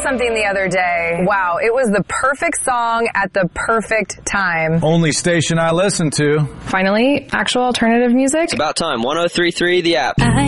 something the other day. Wow, it was the perfect song at the perfect time. Only station I listen to. Finally, actual alternative music. It's about time. 103.3 The App.